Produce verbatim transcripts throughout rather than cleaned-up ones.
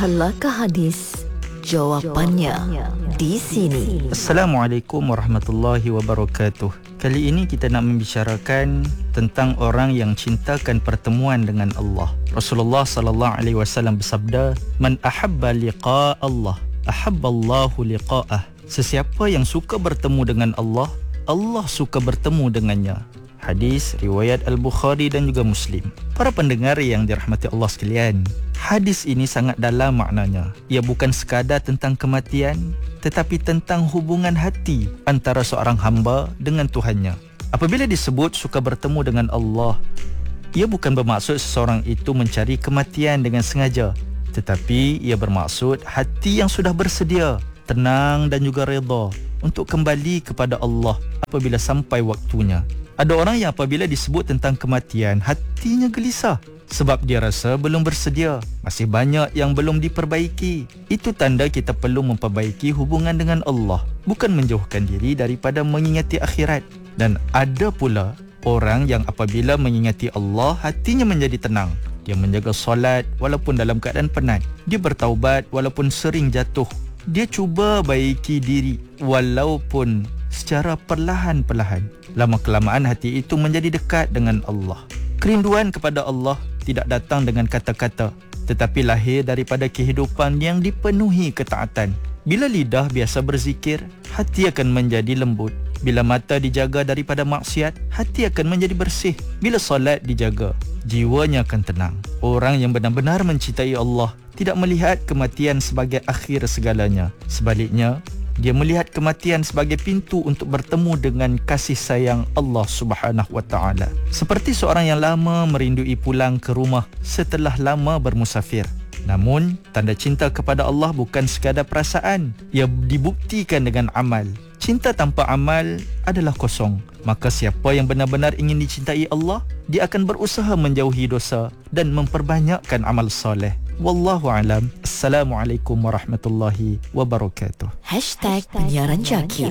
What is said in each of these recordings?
Halakah hadis? Jawapannya di sini. Assalamualaikum warahmatullahi wabarakatuh. Kali ini kita nak membicarakan tentang orang yang cintakan pertemuan dengan Allah. Rasulullah sallallahu alaihi wasallam bersabda, "Man ahabba liqa Allah, ahabba Allahu liqa'ah." Sesiapa yang suka bertemu dengan Allah, Allah suka bertemu dengannya. Hadis riwayat Al-Bukhari dan juga Muslim. Para pendengar yang dirahmati Allah sekalian, hadis ini sangat dalam maknanya. Ia bukan sekadar tentang kematian, tetapi tentang hubungan hati antara seorang hamba dengan Tuhannya. Apabila disebut suka bertemu dengan Allah, ia bukan bermaksud seseorang itu mencari kematian dengan sengaja, tetapi ia bermaksud hati yang sudah bersedia, tenang dan juga redha untuk kembali kepada Allah apabila sampai waktunya. Ada orang yang apabila disebut tentang kematian, hatinya gelisah sebab dia rasa belum bersedia, masih banyak yang belum diperbaiki. Itu tanda kita perlu memperbaiki hubungan dengan Allah, bukan menjauhkan diri daripada mengingati akhirat. Dan ada pula orang yang apabila mengingati Allah, hatinya menjadi tenang. Dia menjaga solat walaupun dalam keadaan penat. Dia bertaubat walaupun sering jatuh. Dia cuba baiki diri walaupun secara perlahan-perlahan. Lama-kelamaan hati itu menjadi dekat dengan Allah. Kerinduan kepada Allah tidak datang dengan kata-kata, tetapi lahir daripada kehidupan yang dipenuhi ketaatan. Bila lidah biasa berzikir, hati akan menjadi lembut. Bila mata dijaga daripada maksiat, hati akan menjadi bersih. Bila solat dijaga, jiwanya akan tenang. Orang yang benar-benar mencintai Allah tidak melihat kematian sebagai akhir segalanya. Sebaliknya, dia melihat kematian sebagai pintu untuk bertemu dengan kasih sayang Allah Subhanahu wa taala. Seperti seorang yang lama merindui pulang ke rumah setelah lama bermusafir. Namun, tanda cinta kepada Allah bukan sekadar perasaan. Ia dibuktikan dengan amal. Cinta tanpa amal adalah kosong. Maka siapa yang benar-benar ingin dicintai Allah, dia akan berusaha menjauhi dosa dan memperbanyakkan amal soleh. Wallahu alam. Assalamualaikum warahmatullahi wabarakatuh. Hashtag penyiaran Jakim.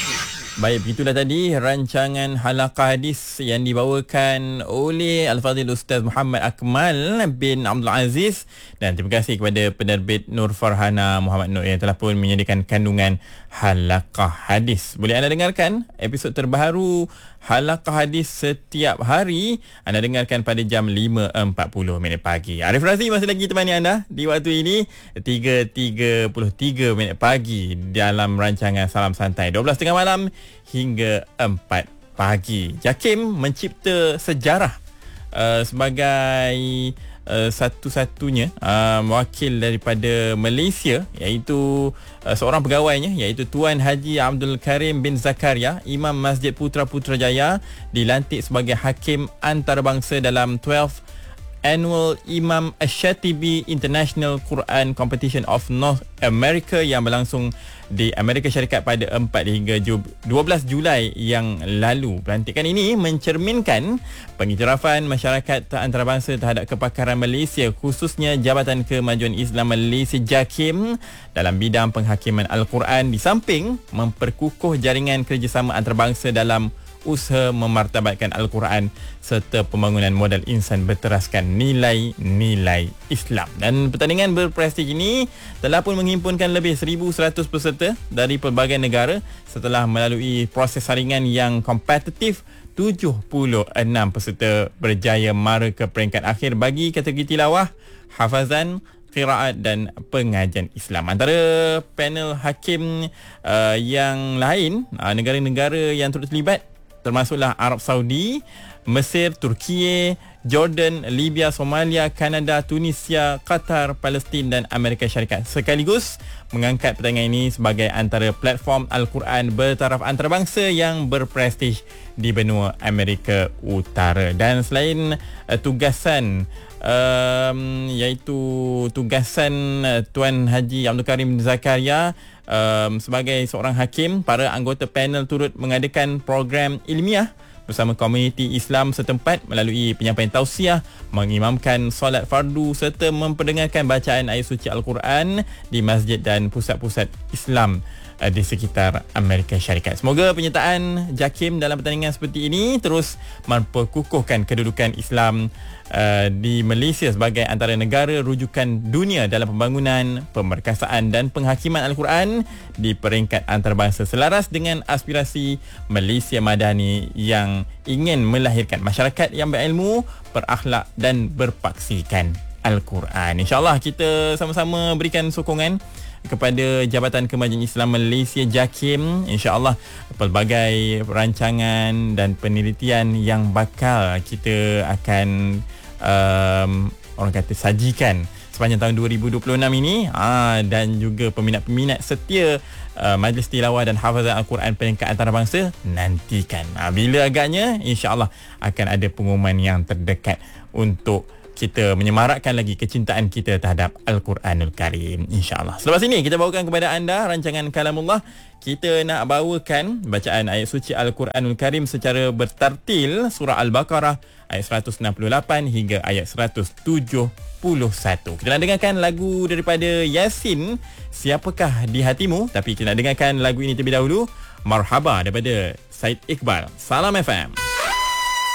Baik, begitulah tadi rancangan Halaqah Hadis yang dibawakan oleh Al-Fadhil Ustaz Muhammad Akmal bin Abdul Aziz. Dan terima kasih kepada penerbit Nur Farhana Muhammad Nur yang telah pun menyediakan kandungan Halaqah Hadis. Boleh anda dengarkan episod terbaru Halaqah Hadis setiap hari. Anda dengarkan pada jam lima empat puluh minit pagi. Arif Razi masih lagi temani anda di waktu ini tiga tiga puluh tiga minit pagi dalam rancangan Salam Santai dua belas tiga puluh malam hingga empat pagi. Jakim mencipta sejarah uh, sebagai uh, satu-satunya uh, wakil daripada Malaysia, iaitu uh, seorang pegawainya, iaitu Tuan Haji Abdul Karim bin Zakaria, Imam Masjid Putra Putrajaya, dilantik sebagai Hakim Antarabangsa dalam twelfth Annual Imam Ash-Shatibi International Quran Competition of North America yang berlangsung di Amerika Syarikat pada empat hingga dua belas Julai yang lalu. Pelantikan ini mencerminkan pengiktirafan masyarakat antarabangsa terhadap kepakaran Malaysia, khususnya Jabatan Kemajuan Islam Malaysia JAKIM dalam bidang penghakiman Al-Quran, di samping memperkukuh jaringan kerjasama antarabangsa dalam usaha memartabatkan Al-Quran serta pembangunan modal insan berteraskan nilai-nilai Islam. Dan pertandingan berprestij ini telah pun menghimpunkan lebih seribu seratus peserta dari pelbagai negara setelah melalui proses saringan yang kompetitif. tujuh puluh enam peserta berjaya mara ke peringkat akhir bagi kategori tilawah, hafazan, qiraat dan pengajian Islam. Antara panel hakim uh, yang lain, uh, negara-negara yang turut terlibat termasuklah Arab Saudi, Mesir, Turki, Jordan, Libya, Somalia, Kanada, Tunisia, Qatar, Palestin dan Amerika Syarikat, sekaligus mengangkat pertandingan ini sebagai antara platform Al-Quran bertaraf antarabangsa yang berprestij di benua Amerika Utara. Dan selain uh, tugasan um, iaitu tugasan uh, Tuan Haji Abdul Karim Zakaria um, sebagai seorang hakim, para anggota panel turut mengadakan program ilmiah bersama komuniti Islam setempat melalui penyampaian tausiah, mengimamkan solat fardu serta memperdengarkan bacaan ayat suci Al-Quran di masjid dan pusat-pusat Islam di sekitar Amerika Syarikat. Semoga penyertaan JAKIM dalam pertandingan seperti ini terus memperkukuhkan kedudukan Islam uh, di Malaysia sebagai antara negara rujukan dunia dalam pembangunan, pemerkasaan dan penghakiman Al-Quran di peringkat antarabangsa selaras dengan aspirasi Malaysia Madani yang ingin melahirkan masyarakat yang berilmu, berakhlak dan berpaksikan Al-Quran. InsyaAllah kita sama-sama berikan sokongan kepada Jabatan Kemajuan Islam Malaysia JAKIM. InsyaAllah pelbagai rancangan dan penelitian yang bakal kita akan um, orang kata sajikan sepanjang tahun dua ribu dua puluh enam ini, ha, dan juga peminat-peminat setia uh, Majlis Tilawah dan Hafazan Al-Quran peringkat antarabangsa, nantikan ha, bila agaknya insyaAllah akan ada pengumuman yang terdekat untuk kita menyemarakkan lagi kecintaan kita terhadap Al-Quranul Karim, insyaAllah. Selepas ini kita bawakan kepada anda rancangan Kalamullah. Kita nak bawakan bacaan ayat suci Al-Quranul Karim secara bertartil, surah Al-Baqarah ayat seratus enam puluh lapan hingga ayat seratus tujuh puluh satu. Kita nak dengarkan lagu daripada Yasin, Siapakah di Hatimu. Tapi kita nak dengarkan lagu ini terlebih dahulu, Marhaba daripada Said Iqbal. Salam F M.